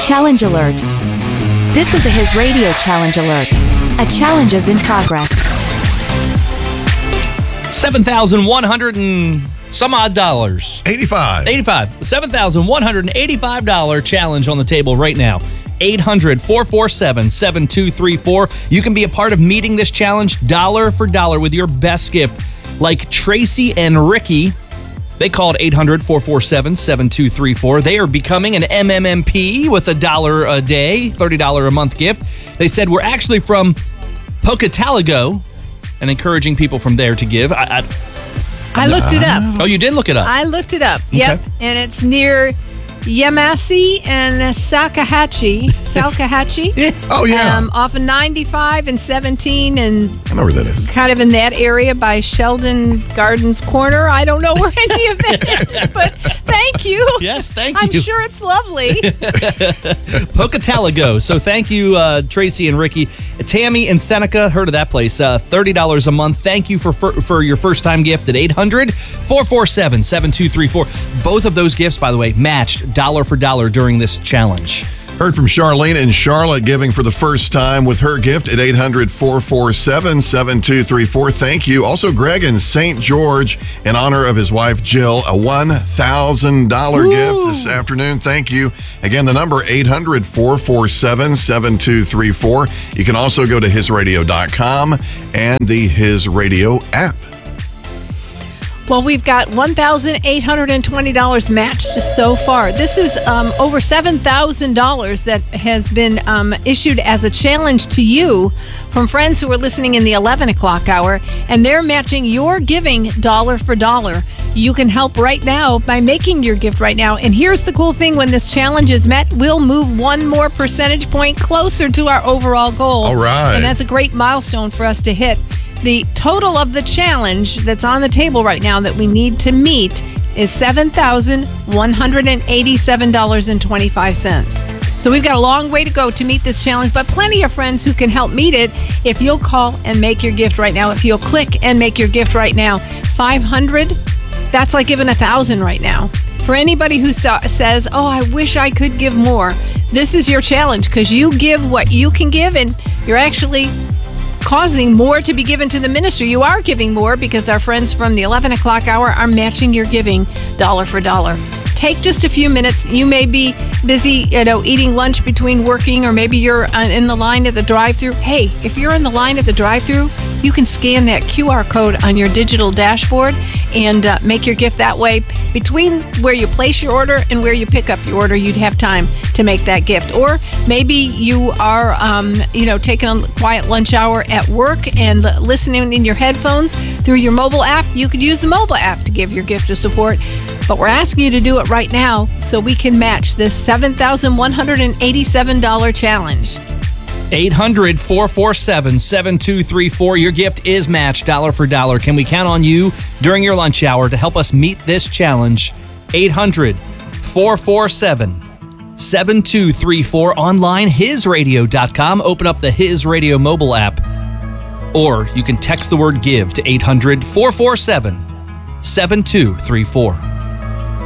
Challenge alert. This is a His Radio challenge alert. A challenge is in progress. 7,100 and some odd dollars. 85. $7,185 challenge on the table right now. 800-447-7234. You can be a part of meeting this challenge dollar for dollar with your best gift. Like Tracy and Ricky. They called 800-447-7234. They are becoming an MMMP with $1 a day, $30 a month gift. They said, we're actually from Pocataligo, and encouraging people from there to give. I looked it up. Oh, you did look it up? I looked it up. Yep. Okay. And it's near Yamasee and Salkehatchie. Oh, yeah. Off of 95 and 17 and I know where that is. kind of in that area by Sheldon Gardens Corner. I don't know where any of that is, but thank you. Yes, thank I'm you. sure it's lovely. Pocataligo. So thank you, Tracy and Ricky. Tammy and Seneca, heard of that place. $30 a month. Thank you for your first-time gift at 800-447-7234. Both of those gifts, by the way, matched dollar for dollar during this challenge. Heard from Charlene in Charlotte giving for the first time with her gift at 800-447-7234. Thank you. Also, Greg in St. George, in honor of his wife, Jill, a $1,000 gift this afternoon. Thank you. Again, the number 800-447-7234. You can also go to hisradio.com and the His Radio app. Well, we've got $1,820 matched so far. This is over $7,000 that has been issued as a challenge to you from friends who are listening in the 11 o'clock hour, and they're matching your giving dollar for dollar. You can help right now by making your gift right now. And here's the cool thing. When this challenge is met, we'll move one more percentage point closer to our overall goal. All right. And that's a great milestone for us to hit. The total of the challenge that's on the table right now that we need to meet is $7,187.25. So we've got a long way to go to meet this challenge, but plenty of friends who can help meet it if you'll call and make your gift right now. If you'll click and make your gift right now, 500, that's like giving 1,000 right now. For anybody who says, oh, I wish I could give more, this is your challenge because you give what you can give, and you're actually causing more to be given to the ministry. You are giving more because our friends from the 11 o'clock hour are matching your giving dollar for dollar. Take just a few minutes. You may be busy, eating lunch between working, or maybe you're in the line at the drive-thru. Hey, if you're in the line at the drive-thru, you can scan that QR code on your digital dashboard and make your gift that way. Between where you place your order and where you pick up your order, you'd have time to make that gift. Or maybe you are, taking a quiet lunch hour at work and listening in your headphones through your mobile app. You could use the mobile app to give your gift of support. But we're asking you to do it right now so we can match this $7,187 challenge. 800-447-7234. Your gift is matched dollar for dollar. Can we count on you during your lunch hour to help us meet this challenge? 800-447-7234. Online, hisradio.com. Open up the His Radio mobile app. Or you can text the word GIVE to 800-447-7234.